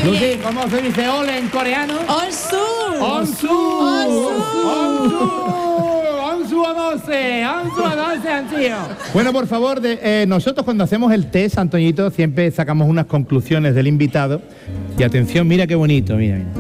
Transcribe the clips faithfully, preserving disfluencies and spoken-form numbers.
Lucy, ¿cómo se dice ole en coreano? Onsu. Onsu. Onsu. Onsu a doce. Onsu a doce han sido. Bueno, por favor, de, eh, nosotros cuando hacemos el test, Antoñito, siempre sacamos unas conclusiones del invitado. Y atención, mira qué bonito, mira, mira.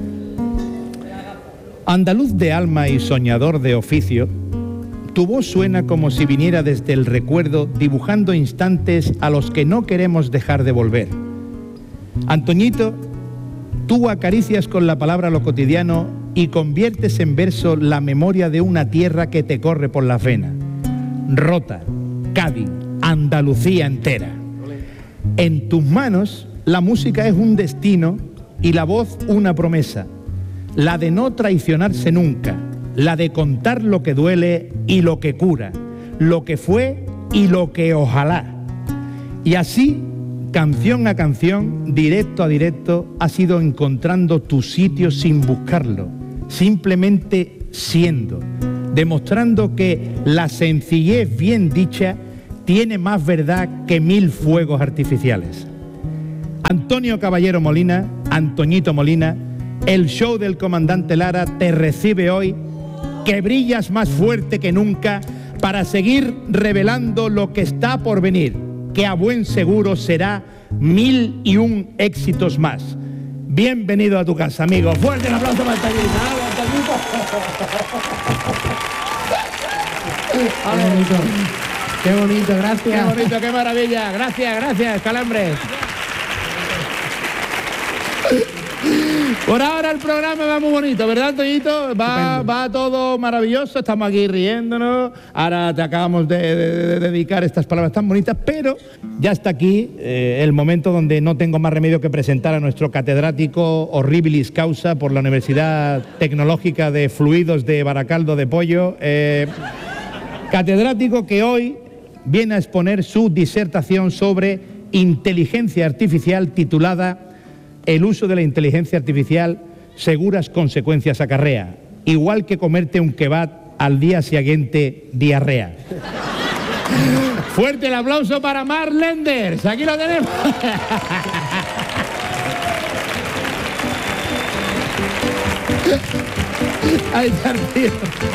Andaluz de alma y soñador de oficio, tu voz suena como si viniera desde el recuerdo, dibujando instantes a los que no queremos dejar de volver. Antoñito, tú acaricias con la palabra lo cotidiano y conviertes en verso la memoria de una tierra que te corre por las venas. Rota, Cádiz, Andalucía entera. En tus manos, la música es un destino y la voz una promesa. La de no traicionarse nunca, la de contar lo que duele y lo que cura, lo que fue y lo que ojalá. Y así, canción a canción, directo a directo, has ido encontrando tu sitio sin buscarlo, simplemente siendo, demostrando que la sencillez bien dicha tiene más verdad que mil fuegos artificiales. Antonio Caballero Molina, Antoñito Molina, el show del comandante Lara te recibe hoy, que brillas más fuerte que nunca para seguir revelando lo que está por venir, que a buen seguro será mil y un éxitos más. Bienvenido a tu casa, amigo. Fuerte el aplauso para Antoñito. Qué bonito. Qué bonito, gracias. Qué bonito, qué maravilla. Gracias, gracias, Calambres. Por ahora el programa va muy bonito, ¿verdad, Antoñito? Va, va todo maravilloso, estamos aquí riéndonos, ahora te acabamos de, de, de dedicar estas palabras tan bonitas, pero ya está aquí eh, el momento donde no tengo más remedio que presentar a nuestro catedrático horribilis causa por la Universidad Tecnológica de Fluidos de Baracaldo de Pollo, eh, catedrático que hoy viene a exponer su disertación sobre inteligencia artificial titulada El uso de la inteligencia artificial, seguras consecuencias acarrea, igual que comerte un kebab al día siguiente, diarrea. Fuerte el aplauso para Mark Lenders, aquí lo tenemos. Ahí está el tío.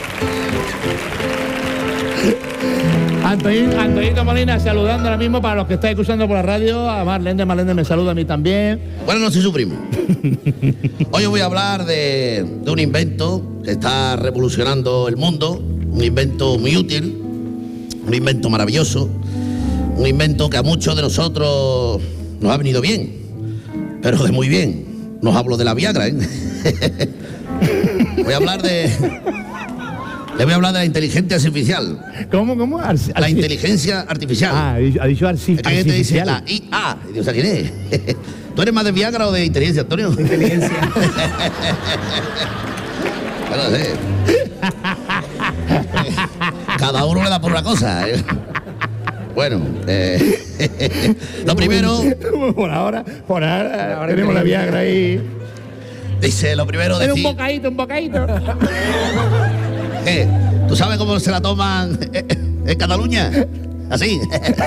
Antoñito, Antoñito Molina saludando ahora mismo para los que estáis escuchando por la radio. A Mark Lenders, Mark Lenders me saluda a mí también. Buenas noches, su primo. Hoy os voy a hablar de, de un invento que está revolucionando el mundo, un invento muy útil, un invento maravilloso, un invento que a muchos de nosotros nos ha venido bien, pero de muy bien. No os hablo de la Viagra, ¿eh? Voy a hablar de... Le voy a hablar de la inteligencia artificial. ¿Cómo, cómo? Arci la inteligencia artificial. Ah, ha dicho arci es que artificial. te dice la I A. Y digo, o sea, ¿quién es? ¿Tú eres más de Viagra o de inteligencia, Antonio? De inteligencia. Bueno, sí. Cada uno le da por una cosa. ¿eh? Bueno, eh, lo primero... Por ahora, por ahora, ahora tenemos la Viagra ahí. Dice, lo primero de decir... un bocadito, un bocadito. ¿Qué? ¿Tú sabes cómo se la toman en Cataluña? Así.